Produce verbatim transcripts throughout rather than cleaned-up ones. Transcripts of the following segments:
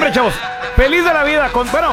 Bueno, chavos, feliz de la vida. Con, bueno,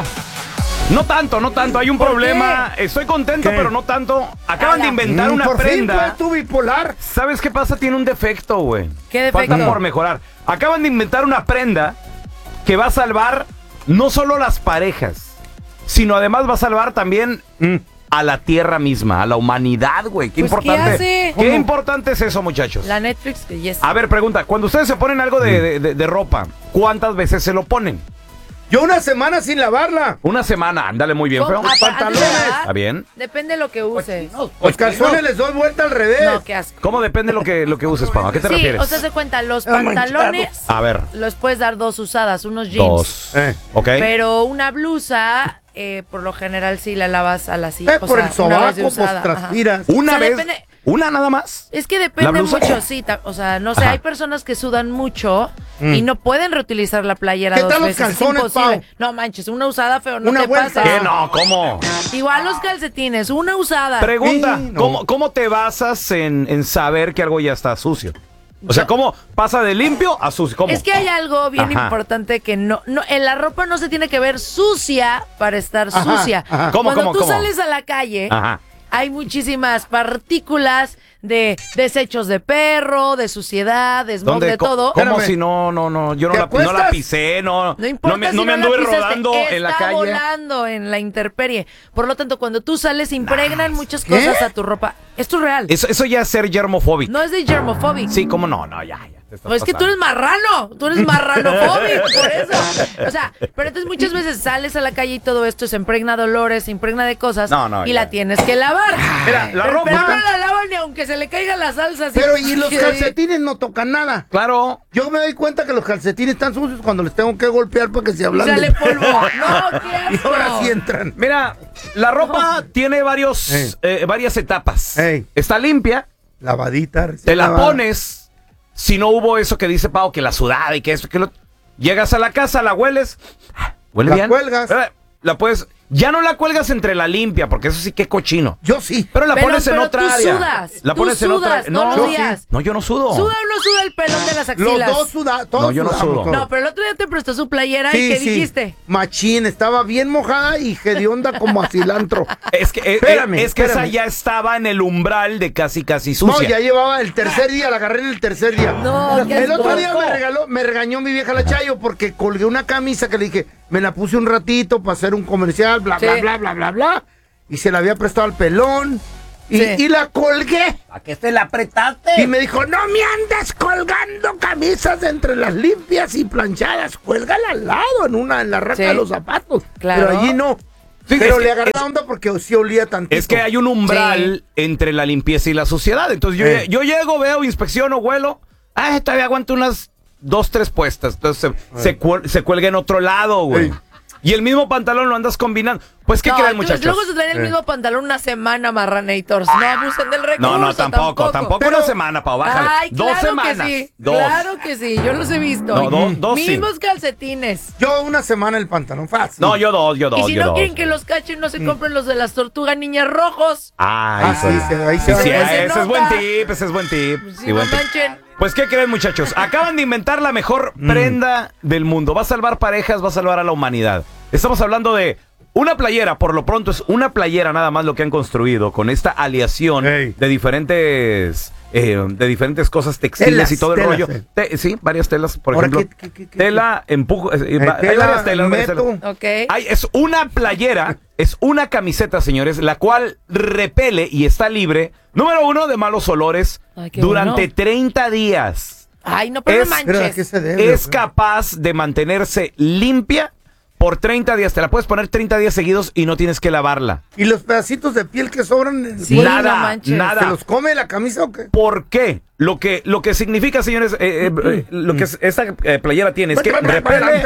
no tanto, no tanto. Hay un problema. Qué? Estoy contento, ¿Qué? pero no tanto. Acaban de inventar mm, una por prenda. Fin, pues, tu bipolar. ¿Sabes qué pasa? Tiene un defecto, güey. ¿Qué defecto? Falta por mejorar. Acaban de inventar una prenda que va a salvar no solo las parejas, sino además va a salvar también mm. a la tierra misma, a la humanidad, güey. Qué pues importante. ¿Qué, ¿Qué importante es eso, muchachos? La Netflix que yes. A ver, pregunta, cuando ustedes se ponen algo de, de, de, de ropa, ¿cuántas veces se lo ponen? Yo una semana sin lavarla. Una semana, ándale muy bien, feo. Los pantalones. ¿Está bien? Depende de lo que uses. Los pues calzones les doy vuelta al revés. No, qué asco. ¿Cómo depende lo que, lo que uses, Pau? ¿A qué te sí, refieres? o sea, se cuenta, los pantalones a ver. los puedes dar dos usadas, unos jeans. Dos. Eh. Ok. Pero una blusa, eh, por lo general, sí la lavas a la silla. Eh, o por sea, el sobaco, pues transpiras. Una o sea, vez. Depende... ¿Una nada más? Es que depende mucho, sí. O sea, no sé, Ajá. hay personas que sudan mucho mm. y no pueden reutilizar la playera dos veces. ¿Qué tal los calzones, es imposible. Pau? No manches, una usada, feo, no una te vuelta. pases. ¿Qué no? ¿Cómo? Igual los calcetines, una usada. Pregunta, sí, no. ¿cómo, ¿cómo te basas en, en saber que algo ya está sucio? O sea, ¿cómo pasa de limpio a sucio? ¿Cómo? Es que hay algo bien Ajá. importante que no, no, en la ropa no se tiene que ver sucia para estar Ajá. sucia. Ajá. ¿Cómo, Cuando cómo, tú cómo? sales a la calle, Ajá. hay muchísimas partículas de desechos de perro, de suciedad, de smog, de todo. ¿Cómo Espérame. si no, no, no, yo no la, no la pisé, no, no, importa no me, si no me no anduve pisaste, rodando en la calle? Está volando en la intemperie. Por lo tanto, cuando tú sales, impregnan muchas ¿Qué? cosas a tu ropa. Esto es real. Eso, eso ya es ser germofóbico. No es de germofóbico. Sí, ¿cómo no? No, ya, ya. No, es que tú eres marrano, tú eres marranofóbico, por eso. O sea, pero entonces muchas veces sales a la calle y todo esto se impregna de olores, se impregna de cosas no, no, y ya. la tienes que lavar. Mira, la pero, ropa. Pero no la lavan ni aunque se le caiga la salsa. Así. Pero y los calcetines no tocan nada. Claro. Yo me doy cuenta que los calcetines están sucios cuando les tengo que golpear para que se ablanden. Sale polvo. No, qué asco. Y ahora sí entran. Mira, la ropa no. tiene varios, hey. eh, varias etapas. Hey. Está limpia. Lavadita. Te la lavada. pones. Si no hubo eso que dice Pau, que la sudada y que eso, que lo... Llegas a la casa, la hueles. ¿Huele la bien? La cuelgas. La puedes... Ya no la cuelgas entre la limpia, porque eso sí que es cochino. Yo sí. Pero la pero, pones pero en otra tú área. Sudas, la tú pones sudas, en otra no, no, los yo días. Sí. No, yo no sudo. ¿Suda o no suda el pelón de las axilas? Los dos sudan, todos No, yo no sudamos, sudo. No, pero el otro día te prestó su playera sí, y ¿qué sí. dijiste? Machín, estaba bien mojada y hedionda como a cilantro. Es que, espérame, es, es que espérame. esa ya estaba en el umbral de casi casi sucia. No, ya llevaba el tercer día, la agarré en el tercer día. No, qué el otro asco. día me regaló, me regañó mi vieja la Chayo porque colgué una camisa que le dije, me la puse un ratito para hacer un comercial, bla, sí. bla, bla, bla, bla, bla. Y se la había prestado al pelón. Y, sí. y la colgué. ¿A qué te la apretaste? Y me dijo, no me andes colgando camisas entre las limpias y planchadas. Cuélgala al lado, en una, en la raca sí. de los zapatos. Claro. Pero allí no. Sí, pero es le que, agarré es, la onda porque sí olía tantito. Es que hay un umbral sí. entre la limpieza y la suciedad. Entonces yo, eh. yo llego, veo, inspecciono, huelo. Ah, todavía aguanto unas dos, tres puestas. Entonces se, se, cuel, se cuelga en otro lado, güey. Sí. Y el mismo pantalón lo andas combinando. Pues, ¿qué no, creen, muchachos? Luego se traen el mismo eh. pantalón una semana, marranators. No abusen del recurso. No, no, tampoco, tampoco. tampoco Pero, una semana, Pau, bájale. Ay, dos claro semanas. Que sí. Dos. Claro que sí, yo los he visto. No, do, dos Mismos sí. calcetines. Yo una semana el pantalón, fácil. No, yo dos, yo dos, Y si yo no dos. quieren que los cachen, no se compren los de las tortugas niñas rojos. Ay, ah, sí, sí, ahí se sí, sí, va. ese es buen tip, ese es buen tip. Pues, sí, sí, buen no tip. manchen. Pues, ¿qué creen, muchachos? Acaban de inventar la mejor mm. prenda del mundo. Va a salvar parejas, va a salvar a la humanidad. Estamos hablando de una playera, por lo pronto es una playera nada más lo que han construido con esta aleación hey. de diferentes eh, de diferentes cosas textiles telas, y todo el telas, rollo. Eh. Te, sí, varias telas, por Ahora, ejemplo. ¿qué, qué, qué, tela, empujo. Eh, eh, hay tela, varias telas. Varias telas. Okay. Hay, es una playera, es una camiseta, señores, la cual repele y está libre, número uno, de malos olores Ay, durante bueno. treinta días. Ay, no, pero es, no manches. ¿qué se debe, es capaz de mantenerse limpia por treinta días. Te la puedes poner treinta días seguidos y no tienes que lavarla. ¿Y los pedacitos de piel que sobran? Sí, nada, no nada. ¿Se los come la camisa o qué? ¿Por qué? Lo que, lo que significa, señores, eh, eh, eh, lo que esta eh, playera tiene es que repele,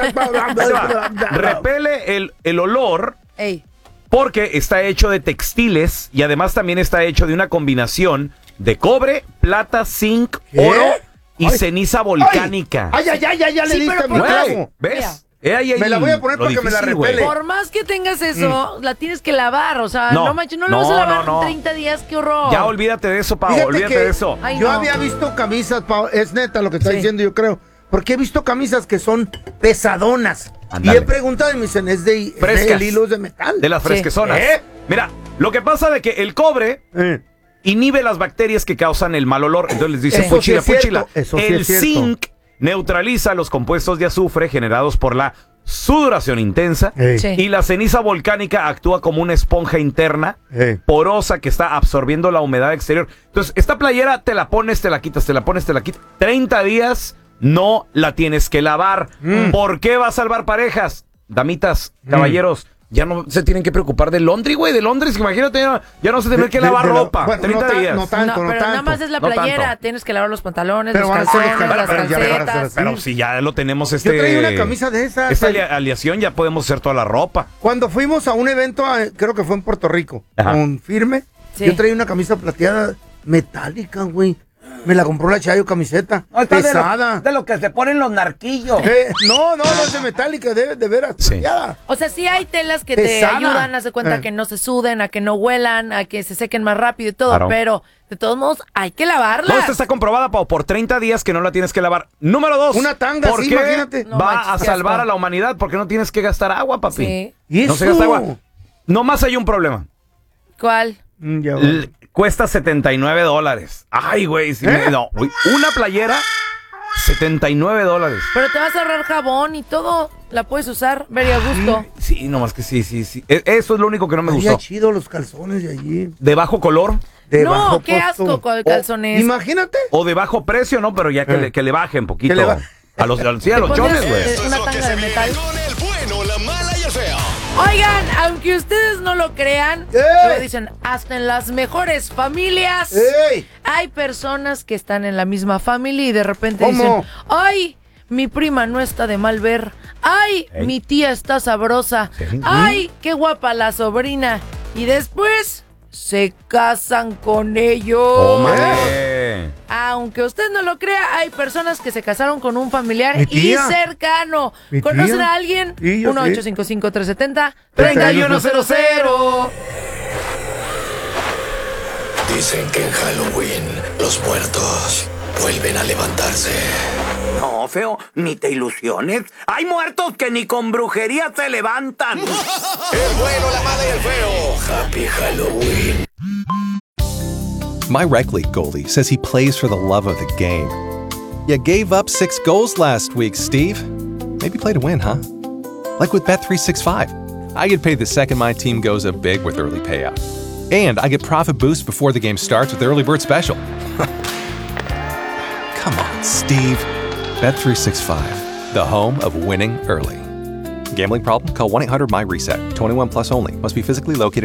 repele el, el olor. Ey. Porque está hecho de textiles y además también está hecho de una combinación de cobre, plata, zinc, ¿Qué? oro y ay, ceniza volcánica. Ay, ay, ay, ay, ya le sí, diste mi ¿por clavo. ¿Ves? Eh, ahí, ahí, me la voy a poner para que me la repele. Por más que tengas eso, mm. la tienes que lavar. O sea, no, no manches, no, no la vas a lavar no, no. en treinta días, qué horror. Ya olvídate de eso, Pau, Fíjate olvídate que de eso. Ay, yo no. había visto camisas, Pau, es neta lo que está sí. diciendo, yo creo. Porque he visto camisas que son pesadonas. Andale. Y he preguntado y me dicen, es de, es de hilos de metal. De las fresquezonas. Sí. ¿Eh? Mira, lo que pasa de que el cobre Eh. inhibe las bacterias que causan el mal olor. Entonces les dicen, Eso puchila, sí es puchila. cierto, eso sí El es cierto. zinc neutraliza los compuestos de azufre generados por la sudoración intensa. Ey. Sí. Y la ceniza volcánica actúa como una esponja interna Ey. porosa que está absorbiendo la humedad exterior. Entonces, esta playera te la pones, te la quitas, te la pones, te la quitas. treinta días no la tienes que lavar. Mm. ¿Por qué va a salvar parejas? Damitas, caballeros, ya no se tienen que preocupar de Londres, güey, de Londres. Imagínate, ya, ya no se tienen De- que de- lavar de la- ropa. bueno, treinta no ta- días. no tanto, no, no pero nada tanto. más es la No playera. tanto. Tienes que lavar los pantalones, Pero los van a ser los calzones, cal- las pero ya van a ser calcetas. así. Pero si ya lo tenemos este... Yo traía una camisa de esas. Esta al- alia- aleación ya podemos hacer toda la ropa. Cuando fuimos a un evento, a- creo que fue en Puerto Rico, Ajá. con Firme, Sí. yo traía una camisa plateada metálica, güey. Me la compró la Chayo, camiseta. pesada. De lo que se ponen los narquillos. Eh, no, no, no es de metálica, de, de veras, Sí. plateada. O sea, sí hay telas que Pesada. te ayudan, haz de cuenta Eh. que no se suden, a que no huelan, a que se sequen más rápido y todo, Claro. pero de todos modos hay que No, lavarlas. esta está comprobada, Pau, por treinta días que no la tienes que lavar. Número dos. Una tanga, ¿por sí, qué imagínate. No va manches, a qué salvar asco. a la humanidad? Porque no tienes que gastar agua, papi. Sí. ¿Y No se eso? gasta agua. Nomás hay un problema. ¿Cuál? Mm, ya va. L- cuesta setenta y nueve dólares. Ay, güey. Si me- ¿Eh? no, güey, una playera, setenta y nueve dólares. Pero te vas a ahorrar jabón y todo. La puedes usar, very a gusto. Sí, nomás que sí, sí, sí. E- Eso es lo único que no me Estaría gustó. chido los calzones de allí. De bajo color De No, bajo qué costo. asco con el O- calzones. Imagínate. o de bajo precio, ¿no? Pero ya que, Eh. le, que le bajen poquito. Que le ba- A los, a- sí, a Te los pones, chones, güey. eh, Esto es una lo que tanga se de viene metal. con el bueno, la mala y el feo. Oigan, aunque ustedes no lo crean, ¡Eh! lo dicen, hasta en las mejores familias ¡Ey! hay personas que están en la misma familia y de repente ¿Cómo? dicen, ay, mi prima no está de mal ver, ay, Ey. mi tía está sabrosa, Sí. ay, qué guapa la sobrina. Y después se casan con ellos. Tómale. Aunque usted no lo crea, hay personas que se casaron con un familiar Mi y tía. cercano. Mi ¿Conocen tía. a alguien? Sí, yo uno sí. ocho cinco cinco, tres siete cero, treinta tres y uno cero cero. Dicen que en Halloween los muertos vuelven a levantarse. No, feo, ni te ilusiones. Hay muertos que ni con brujería se levantan. El bueno, la mala y el feo. Happy Halloween. My rec league goalie says he plays for the love of the game. You gave up six goals last week, Steve. Maybe play to win, huh? Like with Bet three sixty-five. I get paid the second my team goes up big with early payout. And I get profit boost before the game starts with the early bird special. Come on, Steve. Bet three sixty-five, the home of winning early. Gambling problem? Call one eight hundred my reset. twenty-one plus only. Must be physically located